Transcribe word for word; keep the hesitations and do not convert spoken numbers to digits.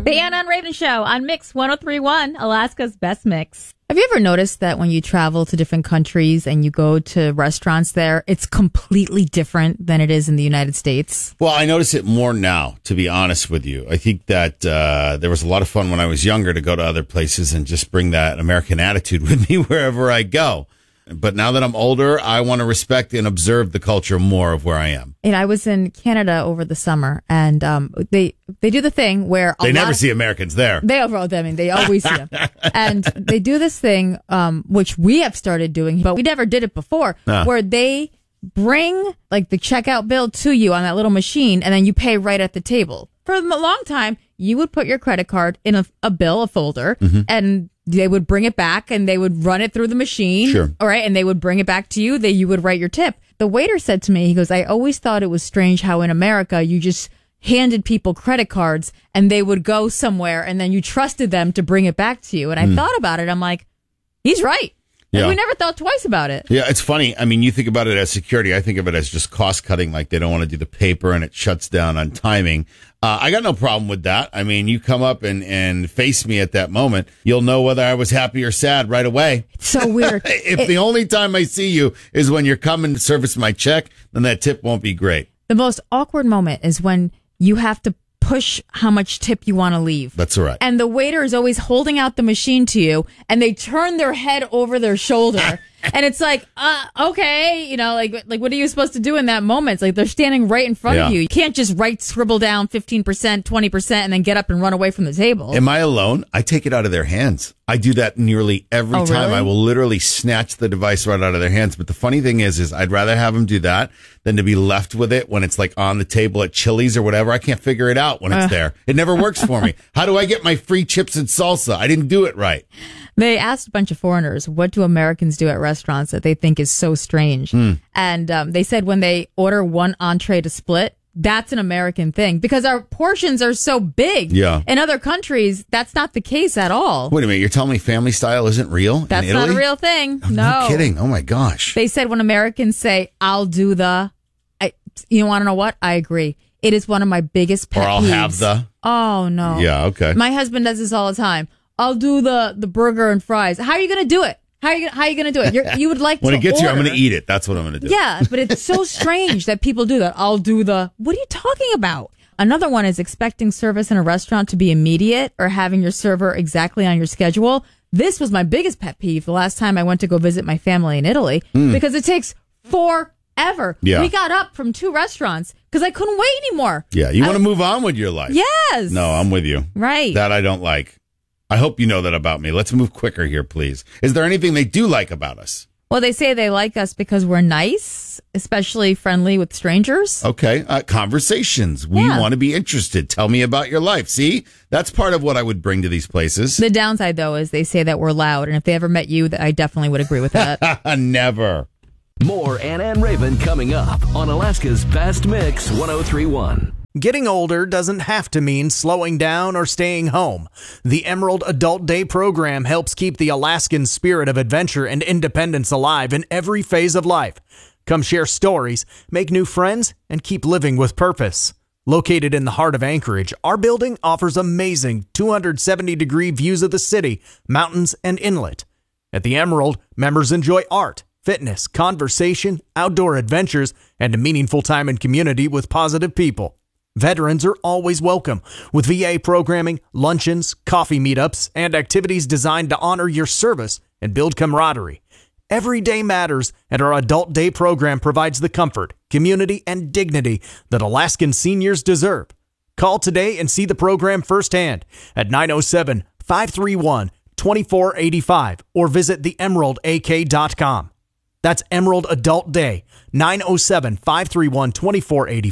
The Ann and Raven Show on Mix one oh three point one, Alaska's best mix. Have you ever noticed that when you travel to different countries and you go to restaurants there, it's completely different than it is in the United States? Well, I notice it more now, to be honest with you. I think that uh, there was a lot of fun when I was younger to go to other places and just bring that American attitude with me wherever I go. But now that I'm older, I want to respect and observe the culture more of where I am. And I was in Canada over the summer, and um, they they do the thing where a they never lot of, see Americans there. They overall, I mean, they always see them, and they do this thing um, which we have started doing, but we never did it before, Uh. where they bring like the checkout bill to you on that little machine, and then you pay right at the table. For a long time, you would put your credit card in a, a bill, a folder, Mm-hmm. and they would bring it back and they would run it through the machine. Sure. All right. And they would bring it back to you. That you would write your tip. The waiter said to me, he goes, I always thought it was strange how in America you just handed people credit cards and they would go somewhere and then you trusted them to bring it back to you. And I Mm. thought about it. I'm like, he's right. Like, Yeah. we never thought twice about it. Yeah, it's funny. I mean, you think about it as security. I think of it as just cost cutting, like they don't want to do the paper and it shuts down on timing. Uh, I got no problem with that. I mean, you come up and, and face me at that moment, you'll know whether I was happy or sad right away. It's so weird. if It- the only time I see you is when you're coming to service my check, then that tip won't be great. The most awkward moment is when you have to push how much tip you want to leave. That's all right. And the waiter is always holding out the machine to you, and they turn their head over their shoulder. And it's like, uh, okay, you know, like, like, what are you supposed to do in that moment? It's like they're standing right in front Yeah. of you. You can't just write, scribble down fifteen percent, twenty percent, and then get up and run away from the table. Am I alone? I take it out of their hands. I do that nearly every Oh, time. really? I will literally snatch the device right out of their hands. But the funny thing is, is I'd rather have them do that than to be left with it when it's like on the table at Chili's or whatever. I can't figure it out when it's Uh. there. It never works for me. How do I get my free chips and salsa? I didn't do it right. They asked a bunch of foreigners, what do Americans do at restaurants that they think is so strange? Hmm. And um, they said when they order one entree to split, that's an American thing because our portions are so big. Yeah. In other countries, that's not the case at all. Wait a minute. You're telling me family style isn't real That's in not Italy? a real thing. Oh, no. no kidding. Oh my gosh. They said when Americans say, I'll do the, I, you want to know what? I agree. It is one of my biggest pet Or I'll peeves. have the. Oh, no. Yeah. Okay. My husband does this all the time. I'll do the, the burger and fries. How are you going to do it? How are you, how are you going to do it? You're, you would like when to it gets order. here, I'm going to eat it. That's what I'm going to do. Yeah, but it's so strange that people do that. I'll do the, what are you talking about? Another one is expecting service in a restaurant to be immediate or having your server exactly on your schedule. This was my biggest pet peeve the last time I went to go visit my family in Italy because it takes forever. Yeah. We got up from two restaurants because I couldn't wait anymore. Yeah. You I- want to move on with your life. Yes. No, I'm with you. Right. That I don't like. I hope you know that about me. Let's move quicker here, please. Is there anything they do like about us? Well, they say they like us because we're nice, especially friendly with strangers. Okay. Uh, conversations. We Yeah. want to be interested. Tell me about your life. See, that's part of what I would bring to these places. The downside, though, is they say that we're loud. And if they ever met you, I definitely would agree with that. Never. More Ann and Raven coming up on Alaska's Best Mix one oh three point one. Getting older doesn't have to mean slowing down or staying home. The Emerald Adult Day program helps keep the Alaskan spirit of adventure and independence alive in every phase of life. Come share stories, make new friends, and keep living with purpose. Located in the heart of Anchorage, our building offers amazing two hundred seventy degree views of the city, mountains, and inlet. At the Emerald, members enjoy art, fitness, conversation, outdoor adventures, and a meaningful time in community with positive people. Veterans are always welcome with V A programming, luncheons, coffee meetups, and activities designed to honor your service and build camaraderie. Every day matters, and our Adult Day program provides the comfort, community, and dignity that Alaskan seniors deserve. Call today and see the program firsthand at nine oh seven, five three one, two four eight five or visit the emerald a k dot com. That's Emerald Adult Day, nine oh seven, five three one, two four eight five.